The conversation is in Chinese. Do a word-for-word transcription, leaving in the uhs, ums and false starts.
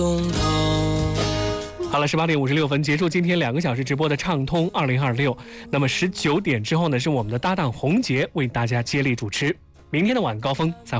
好了，十八点五十六分结束今天两个小时直播的畅通二零二六。那么十九点之后呢，是我们的搭档洪杰为大家接力主持。明天的晚高峰再会。